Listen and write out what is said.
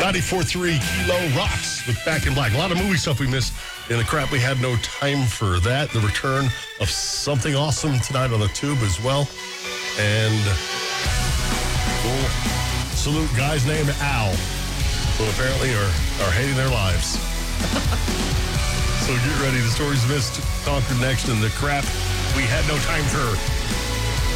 94.3 Kilo rocks with Back in Black. A lot of movie stuff we missed in the crap. We had no time for that. The return of something awesome tonight on the tube as well. And we'll salute guys named Al, who apparently are hating their lives. So get ready. The stories missed, conquered next, and the crap we had no time for.